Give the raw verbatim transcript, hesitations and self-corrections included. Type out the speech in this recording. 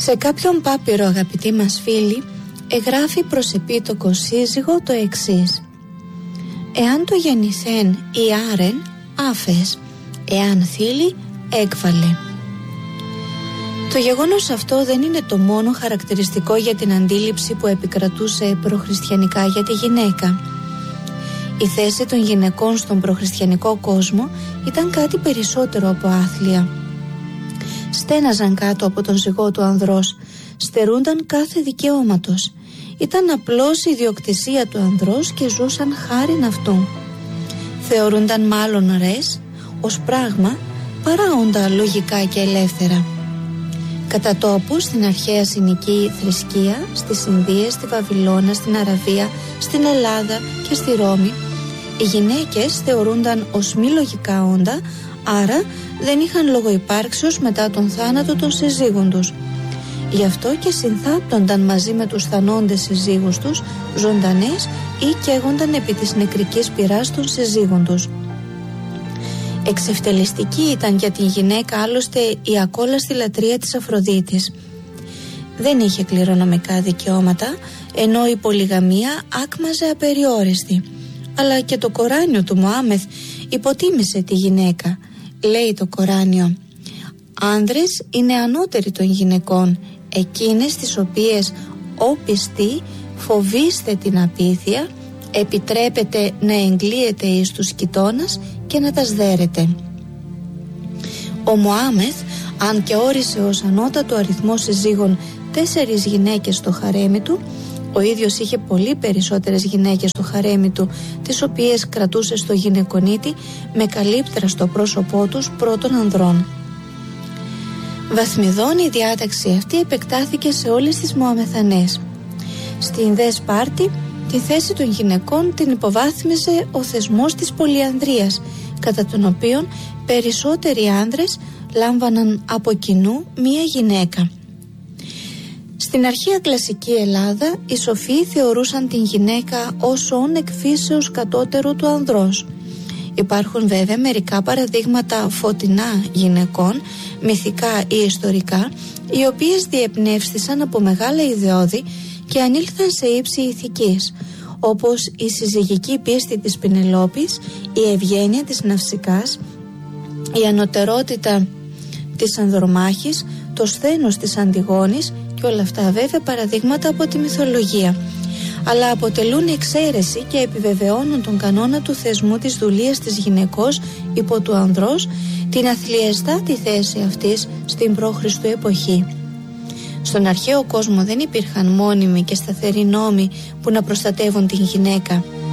Σε κάποιον πάπυρο, αγαπητοί μας φίλοι, εγγράφει προς επίτοκο σύζυγο το εξής: εάν το γεννηθέν ή άρεν, άφες, εάν θύλει, έκβαλε. Το γεγονός αυτό δεν είναι το μόνο χαρακτηριστικό για την αντίληψη που επικρατούσε προχριστιανικά για τη γυναίκα. Η θέση των γυναικών στον προχριστιανικό κόσμο ήταν κάτι περισσότερο από άθλια. Στέναζαν κάτω από τον ζυγό του ανδρός, στερούνταν κάθε δικαιώματος. Ήταν απλώς η ιδιοκτησία του ανδρός και ζούσαν χάριν αυτού. Θεωρούνταν μάλλον ωραίες ως πράγμα παρά όντα λογικά και ελεύθερα. Κατά τόπου στην αρχαία συνική θρησκεία, στις Ινδίες, στη Βαβυλώνα, στην Αραβία, στην Ελλάδα και στη Ρώμη, οι γυναίκες θεωρούνταν ως μη λογικά όντα, άρα δεν είχαν λόγο υπάρξεως μετά τον θάνατο των συζύγων τους. Γι' αυτό και συνθάπτονταν μαζί με τους θανόντες συζύγους τους, ζωντανές, ή καίγονταν επί της νεκρικής πυράς των συζύγων τους. Εξευτελιστική ήταν για την γυναίκα άλλωστε η ακόλαστη λατρεία της Αφροδίτης. Δεν είχε κληρονομικά δικαιώματα, ενώ η πολυγαμία άκμαζε απεριόριστη. Αλλά και το Κοράνιο του Μωάμεθ υποτίμησε τη γυναίκα. Λέει το Κοράνιο: άνδρες είναι ανώτεροι των γυναικών, εκείνες τις οποίες «Ω πιστοί φοβήστε την απίθεια, επιτρέπετε να εγκλείετε εις τους κοιτώνας και να τα σδέρετε». Ο Μωάμεθ, αν και όρισε ως ανώτατο αριθμό συζύγων τέσσερις γυναίκες στο χαρέμι του, ο ίδιος είχε πολύ περισσότερες γυναίκες στο χαρέμι του, τις οποίες κρατούσε στο γυναικονίτη με καλύπτρα στο πρόσωπό τους πρώτων ανδρών. Βαθμιδών η διάταξη αυτή επεκτάθηκε σε όλες τις Μωαμεθανές. Στην δε Σπάρτη τη θέση των γυναικών την υποβάθμιζε ο θεσμός της πολυανδρίας, κατά τον οποίον περισσότεροι άνδρες λάμβαναν από κοινού μία γυναίκα. Στην αρχαία κλασική Ελλάδα οι σοφοί θεωρούσαν την γυναίκα ως όν εκ φύσεως κατώτερο του ανδρός. Υπάρχουν βέβαια μερικά παραδείγματα φωτεινά γυναικών, μυθικά ή ιστορικά, οι οποίες διεπνεύστησαν από μεγάλα ιδεώδη και ανήλθαν σε ύψη ηθικής, όπως η συζυγική πίστη της Πηνελόπης, η ευγένεια της Ναυσικάς, η ανωτερότητα της Ανδρομάχης, το σθένος της Αντιγόνης, και όλα αυτά βέβαια παραδείγματα από τη μυθολογία, αλλά αποτελούν εξαίρεση και επιβεβαιώνουν τον κανόνα του θεσμού της δουλείας της γυναικός υπό του ανδρός, την αθλιεστάτη θέση αυτής στην προ-Χριστού εποχή. Στον αρχαίο κόσμο δεν υπήρχαν μόνιμοι και σταθεροί νόμοι που να προστατεύουν την γυναίκα.